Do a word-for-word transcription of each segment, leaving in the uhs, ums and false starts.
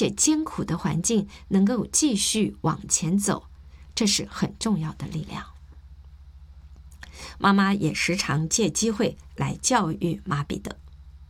且艰苦的环境能够继续往前走，这是很重要的力量。妈妈也时常借机会来教育马彼得。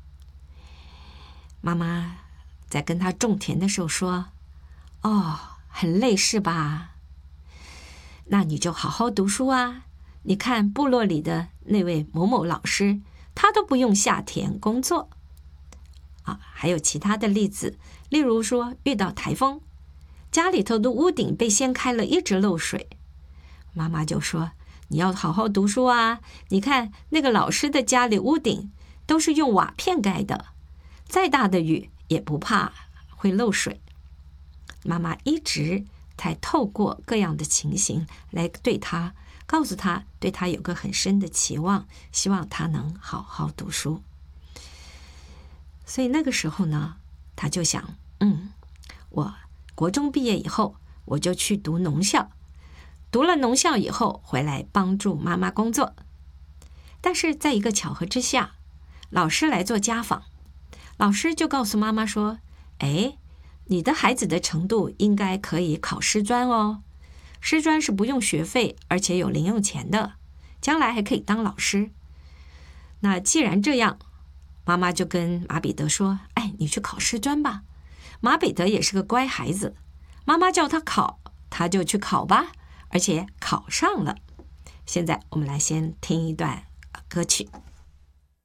妈妈在跟他种田的时候说：哦，很累是吧？那你就好好读书啊。你看部落里的那位某某老师，他都不用下田工作啊。还有其他的例子，例如说遇到台风，家里头的屋顶被掀开了，一直漏水。妈妈就说：你要好好读书啊！你看那个老师的家里屋顶都是用瓦片盖的，再大的雨也不怕会漏水。妈妈一直在透过各样的情形来对他，告诉他对他有个很深的期望，希望他能好好读书。所以那个时候呢，他就想，嗯，我国中毕业以后，我就去读农校。读了农校以后，回来帮助妈妈工作。但是在一个巧合之下，老师来做家访，老师就告诉妈妈说：哎，你的孩子的程度应该可以考师专哦，师专是不用学费，而且有零用钱的，将来还可以当老师。那既然这样，妈妈就跟马彼得说：哎，你去考师专吧。马彼得也是个乖孩子，妈妈叫他考，他就去考吧，而且考上了。现在我们来先听一段歌曲。